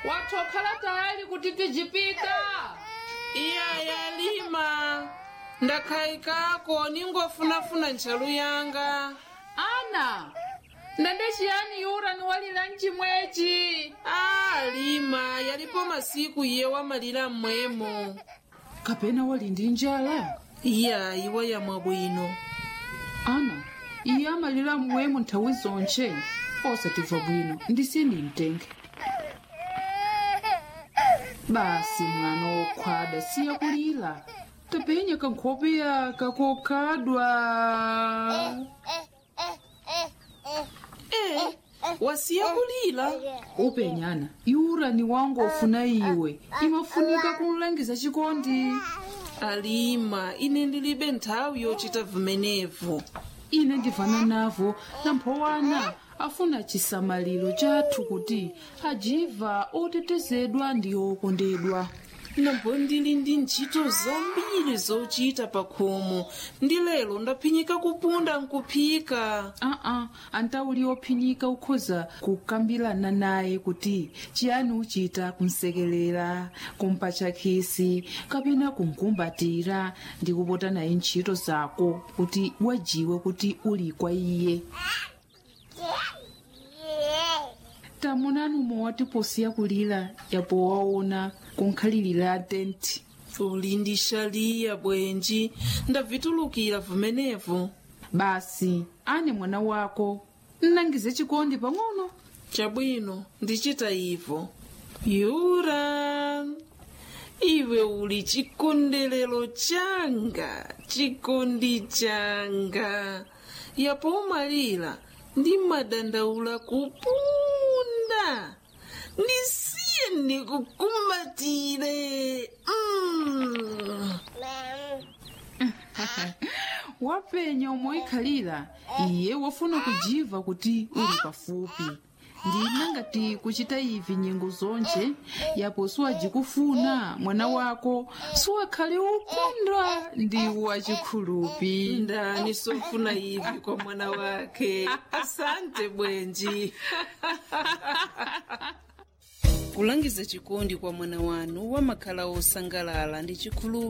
watokhala tayari kuti tijipita? Iya yalima ndakhayikako ningofunafuna ntchalu yanga. Ana, ndende chiyani yura niwalira mchimwechi? Lima yalipo masiku iye wamalira mmwemo. Kapena wali ndi njala? Iya iwa yamwa bwino. Ana, iye amalira mmwemo nthawi zonche osatimva bwino ndisini mtenge. Basi mwana wokhwada siya kulira, tapenya kankhope yaka kokhadwa. Wasiya kulira? Upenyana yura ni wangu ofuna iwe imafunika kunlangiza chikondi. Alima ine ndilibe nthawi yochita vimenevu. Ine ndivana navo namphowana afuna chisamaliro chathu kuti ajiva otetezedwa ndi okondedwa. Nambo ndili ndi ntchito zambiri zochita pa khomo ndi lero ndaphinyika kupunda nkuphika. Antauli ophinyika ukhoza kukambirana naye kuti chiyani uchita kumsekelera, kumpatcha khisi kapena kumkumbatira ndi kupota naye ntchito zako kuti wajiwe kuti uli kwa iye. Tamunani umowati posiya kulira yapo waona kunkhalirira tenti. Uli ndi shaliya bwenji ndavitulukira vimenevu. Basi ane mwana wako nnangize chikondi pang'ono. Chabwino ndichita ivo. Yura, iwe uli chikondelero changa, chikondi changa. Yapo umalira ndi madandaula kupunda. Ndisiye ndikukumbatire. Wapenya umoikhalira iye wafuna kujiva kuti uli pafupi. Ndina ngati kuchita ivi nyengo zonche yapo siwajikufuna mwana wako siwakhale ukondwa ndi wachikhulupi. Ndani sofuna ivi kwa mwana wake. Asante bwenji. Kulangiza chikondi kwa mwana wanu wamakhala osangalala ndi chikhulupi.